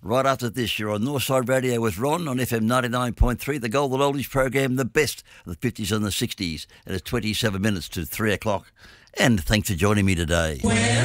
Right after this, you're on Northside Radio with Ron on FM 99.3, the Golden Oldies program, the best of the 50s and the 60s. And it's 27 minutes to 3 o'clock. And thanks for joining me today.